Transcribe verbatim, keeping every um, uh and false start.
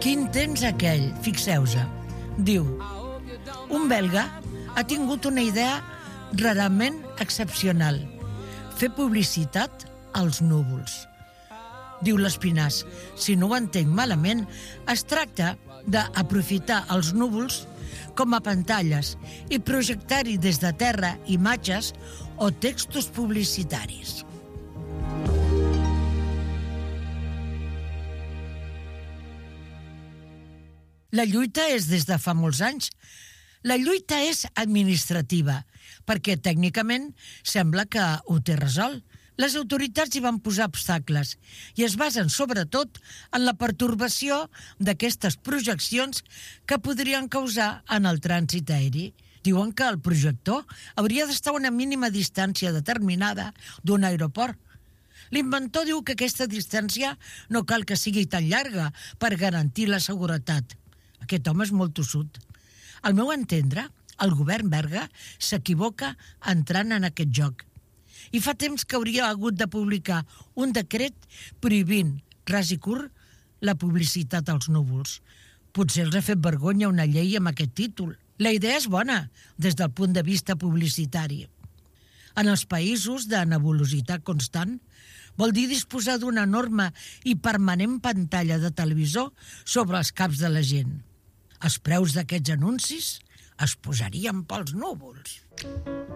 Quin temps aquell, fixeu-se. Diu, un belga ha tingut una idea rarament excepcional. Fer publicitat als núvols. Diu l'Espinàs, si no ho entenc malament, es tracta d'aprofitar els núvols com a pantalles i projectar-hi des de terra imatges o textos publicitaris. La lluita és des de fa molts anys. La lluita és administrativa, perquè tècnicament sembla que ho té resolt. Les autoritats hi van posar obstacles i es basen sobretot en la pertorbació d'aquestes projeccions que podrien causar en el trànsit aeri. Diuen que el projector hauria d'estar a una mínima distància determinada d'un aeroport. L'inventor diu que aquesta distància no cal que sigui tan llarga per garantir la seguretat. Aquest home és molt tossut. Al meu entendre, el govern belga s'equivoca entrant en aquest joc. I fa temps que hauria hagut de publicar un decret prohibint, ras i curt, la publicitat als núvols. Potser els ha fet vergonya una llei amb aquest títol. La idea és bona, des del punt de vista publicitari. En els països de nebulositat constant, vol dir disposar d'una enorme i permanent pantalla de televisor sobre els caps de la gent. Els preus d'aquests anuncis es posarien pels núvols.